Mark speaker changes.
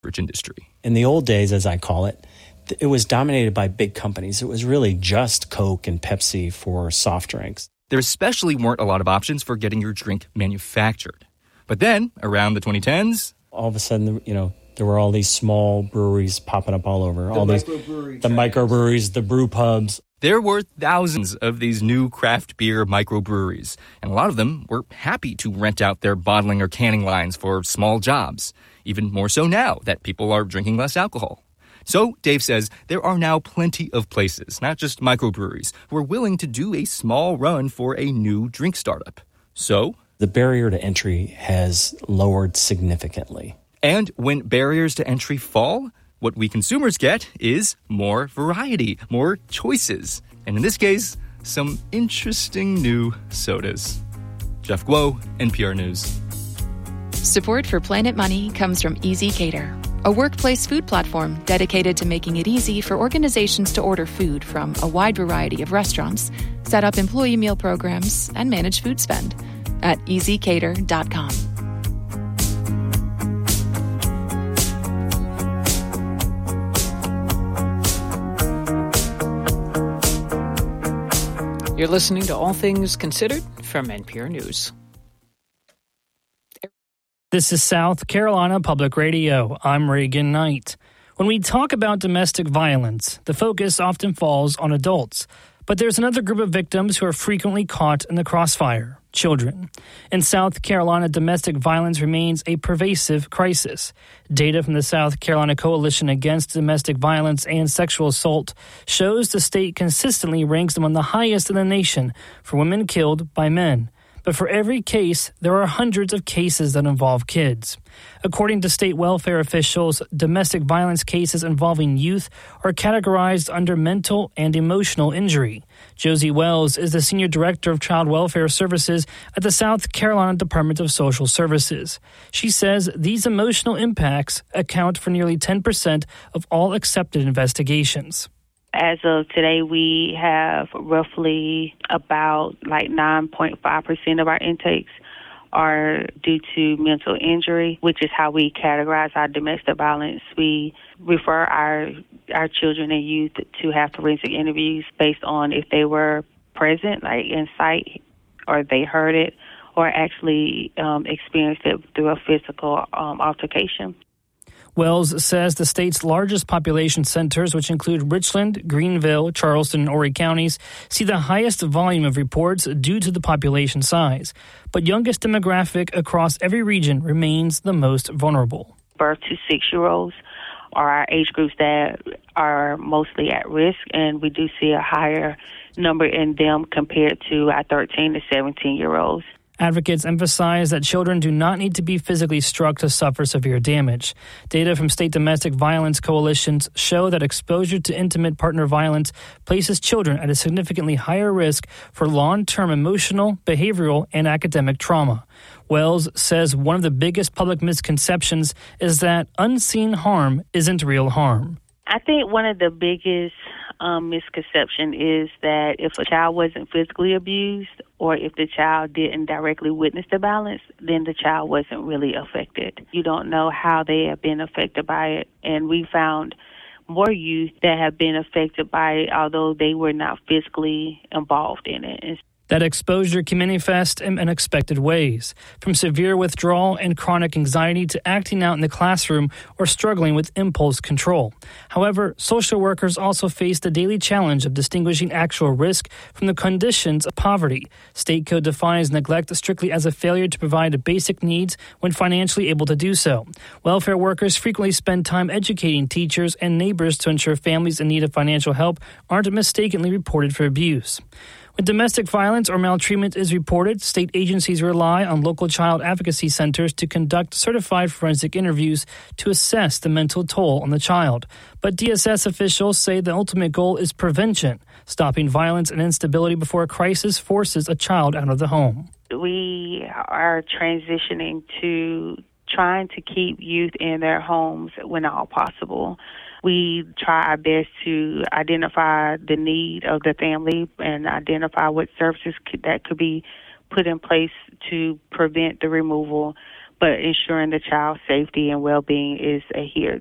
Speaker 1: industry.
Speaker 2: In the old days, as I call it, it was dominated by big companies. It was really just Coke and Pepsi for soft drinks.
Speaker 1: There especially weren't a lot of options for getting your drink manufactured. But then, around the 2010s...
Speaker 2: all of a sudden, there were all these small breweries popping up all over. The microbreweries, the brew pubs.
Speaker 1: There were thousands of these new craft beer microbreweries, and a lot of them were happy to rent out their bottling or canning lines for small jobs, even more so now that people are drinking less alcohol. So, Dave says, there are now plenty of places, not just microbreweries, who are willing to do a small run for a new drink startup. So,
Speaker 2: the barrier to entry has lowered significantly.
Speaker 1: And when barriers to entry fall, what we consumers get is more variety, more choices. And in this case, some interesting new sodas. Jeff Guo, NPR News.
Speaker 3: Support for Planet Money comes from Easy Cater, a workplace food platform dedicated to making it easy for organizations to order food from a wide variety of restaurants, set up employee meal programs, and manage food spend at easycater.com.
Speaker 4: You're listening to All Things Considered from NPR News.
Speaker 5: This is South Carolina Public Radio. I'm Reagan Knight. When we talk about domestic violence, the focus often falls on adults. But there's another group of victims who are frequently caught in the crossfire: children. In South Carolina, domestic violence remains a pervasive crisis. Data from the South Carolina Coalition Against Domestic Violence and Sexual Assault shows the state consistently ranks among the highest in the nation for women killed by men. But for every case, there are hundreds of cases that involve kids. According to state welfare officials, domestic violence cases involving youth are categorized under mental and emotional injury. Josie Wells is the Senior Director of Child Welfare Services at the South Carolina Department of Social Services. She says these emotional impacts account for nearly 10% of all accepted investigations.
Speaker 6: As of today, we have roughly about 9.5% of our intakes are due to mental injury, which is how we categorize our domestic violence. We refer our children and youth to have forensic interviews based on if they were present, in sight, or they heard it, or actually experienced it through a physical altercation.
Speaker 5: Wells says the state's largest population centers, which include Richland, Greenville, Charleston, and Horry counties, see the highest volume of reports due to the population size. But youngest demographic across every region remains the most vulnerable.
Speaker 6: Birth to 6-year-olds are our age groups that are mostly at risk, and we do see a higher number in them compared to our 13 to 17-year-olds.
Speaker 5: Advocates emphasize that children do not need to be physically struck to suffer severe damage. Data from state domestic violence coalitions show that exposure to intimate partner violence places children at a significantly higher risk for long-term emotional, behavioral, and academic trauma. Wells says one of the biggest public misconceptions is that unseen harm isn't real harm.
Speaker 6: I think one of the biggest misconception is that if a child wasn't physically abused or if the child didn't directly witness the violence, then the child wasn't really affected. You don't know how they have been affected by it. And we found more youth that have been affected by it, although they were not physically involved in it.
Speaker 5: That exposure can manifest in unexpected ways, from severe withdrawal and chronic anxiety to acting out in the classroom or struggling with impulse control. However, social workers also face the daily challenge of distinguishing actual risk from the conditions of poverty. State code defines neglect strictly as a failure to provide basic needs when financially able to do so. Welfare workers frequently spend time educating teachers and neighbors to ensure families in need of financial help aren't mistakenly reported for abuse. When domestic violence or maltreatment is reported, state agencies rely on local child advocacy centers to conduct certified forensic interviews to assess the mental toll on the child. But DSS officials say the ultimate goal is prevention, stopping violence and instability before a crisis forces a child out of the home.
Speaker 6: We are transitioning to trying to keep youth in their homes when all possible. We try our best to identify the need of the family and identify what services that could be put in place to prevent the removal. but ensuring the child's safety and well-being is adhered